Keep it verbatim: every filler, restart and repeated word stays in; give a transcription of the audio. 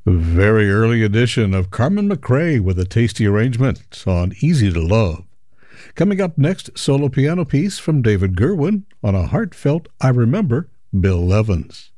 Very early edition of Carmen McRae with a tasty arrangement on Easy to Love. Coming up next, solo piano piece from David Gerwin on a heartfelt I Remember Bill Evans.